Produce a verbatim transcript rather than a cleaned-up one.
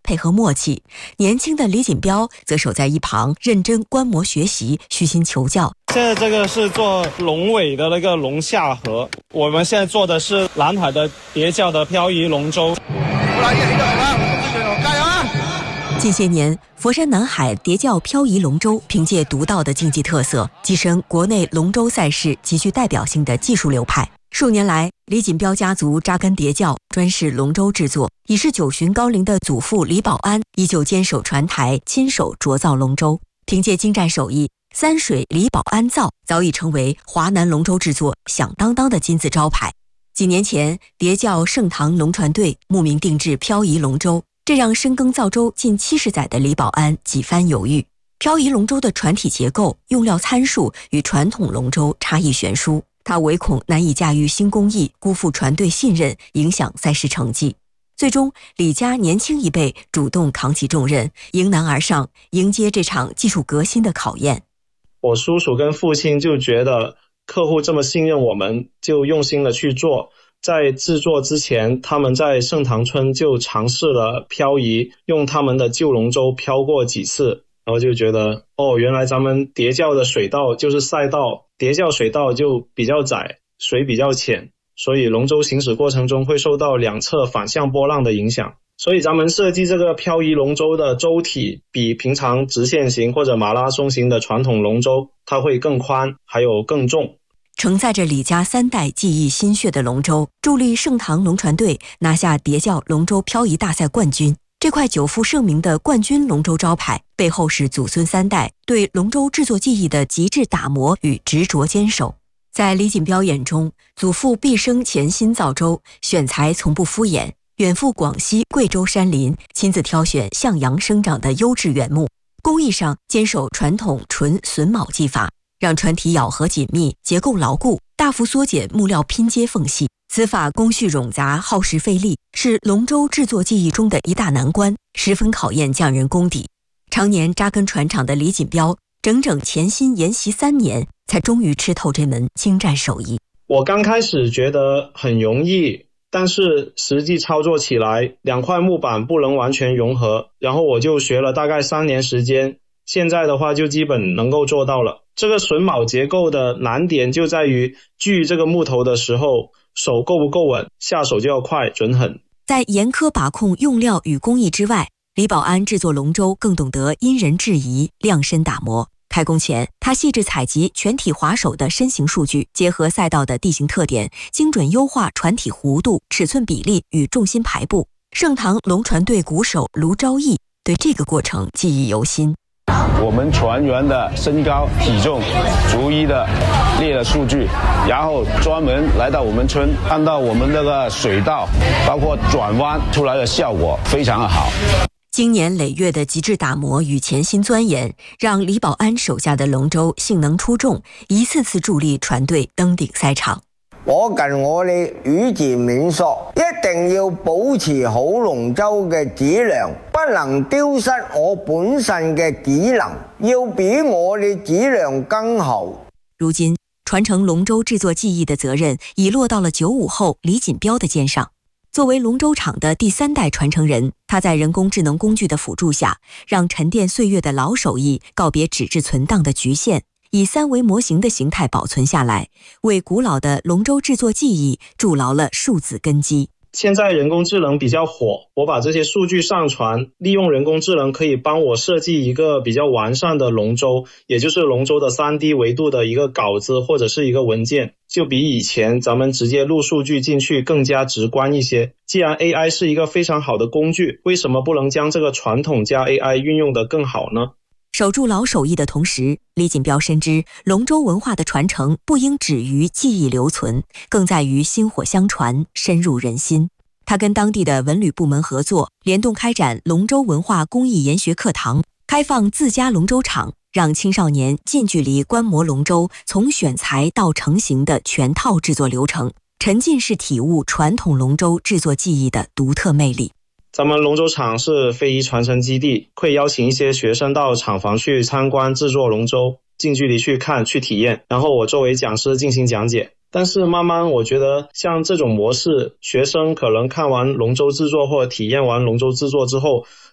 配合默契。年轻的李锦标则守在一旁认真观摩学习，虚心求教。 现在这个是做龙尾的那个龙下颌，我们现在做的是南海的叠教的漂移龙舟。 近些年，佛山南海叠教漂移龙舟凭借独到的竞技特色，跻身国内龙舟赛事极具代表性的技术流派。数年来，李锦标家族扎根叠教，专事龙舟制作。已是九旬高龄的祖父李保安依旧坚守船台，亲手琢造龙舟。凭借精湛手艺，三水李保安造早已成为华南龙舟制作响当当的金字招牌。几年前，叠教盛唐龙船队慕名定制漂移龙舟，这让深耕造舟近七十载的李保安几番犹豫。漂移龙舟的船体结构、用料参数与传统龙舟差异悬殊，他唯恐难以驾驭新工艺，辜负船队信任，影响赛事成绩。最终，李家年轻一辈主动扛起重任，迎难而上，迎接这场技术革新的考验。 我叔叔跟父亲就觉得客户这么信任我们，就用心的去做。在制作之前，他们在盛唐村就尝试了漂移，用他们的旧龙舟漂过几次，然后就觉得哦，原来咱们叠教的水道就是赛道，叠教水道就比较窄，水比较浅，所以龙舟行驶过程中会受到两侧反向波浪的影响。所以咱们设计这个漂移龙舟的舟体比平常直线型或者马拉松型的传统龙舟它会更宽，还有更重。 承载着李家三代技艺心血的龙舟，助力盛唐龙船队拿下叠教龙舟漂移大赛冠军。这块久负盛名的冠军龙舟招牌，背后是祖孙三代对龙舟制作技艺的极致打磨与执着坚守。在李锦标眼中，祖父毕生潜心造舟，选材从不敷衍，远赴广西、贵州山林，亲自挑选向阳生长的优质原木。工艺上坚守传统纯榫铆技法，让船体咬合紧密，结构牢固，大幅缩减木料拼接缝隙。此法工序冗杂，耗时费力，是龙舟制作技艺中的一大难关，十分考验匠人功底。常年扎根船厂的李锦标，整整潜心研习三年，才终于吃透这门精湛手艺。 我刚开始觉得很容易，但是实际操作起来，两块木板不能完全融合，然后我就学了大概三年时间，现在的话就基本能够做到了。这个榫铆结构的难点就在于锯这个木头的时候，手够不够稳，下手就要快准狠。 在严苛把控用料与工艺之外，李保安制作龙舟更懂得因人制宜，量身打磨。开工前，他细致采集全体划手的身形数据，结合赛道的地形特点，精准优化船体弧度、尺寸比例与重心排布。盛唐龙船队鼓手卢昭义对这个过程记忆犹新。 我们船员的身高体重逐一的列了数据，然后专门来到我们村，看到我们这个水道包括转弯出来的效果非常的好。 经年累月的极致打磨与潜心钻研，让李保安手下的龍舟性能出眾，一次次助力船隊登頂賽場。 我近我哋宇治免索，一定要保持好龍舟嘅質量，不能丟失我本身嘅技能，要比我哋質量更好。 如今，傳承龍舟製作技藝的責任已落到了九五後李錦標的肩上。作为龙舟厂的第三代传承人，他在人工智能工具的辅助下，让沉淀岁月的老手艺告别纸质存档的局限，以三维模型的形态保存下来，为古老的龙舟制作技艺筑牢了数字根基。 现在人工智能比较火，我把这些数据上传，利用人工智能可以帮我设计一个比较完善的龙舟，也就是龙舟的 三 D 维度的一个稿子或者是一个文件，就比以前咱们直接录数据进去更加直观一些。既然 A I 是一个非常好的工具，为什么不能将这个传统加 A I 运用得更好呢？ 守住老手艺的同时，李锦標深知龍舟文化的傳承不應止於記憶留存，更在於薪火相傳，深入人心。他跟當地的文旅部門合作，聯動開展龍舟文化工藝研學課堂，開放自家龍舟場，讓青少年近距離觀摩龍舟從選材到成型的全套製作流程，沉浸式體悟傳統龍舟製作技藝的獨特魅力。 咱们龙舟厂是非遗传承基地，会邀请一些学生到厂房去参观制作龙舟，近距离去看去体验，然后我作为讲师进行讲解。但是慢慢我觉得像这种模式，学生可能看完龙舟制作或体验完龙舟制作之后，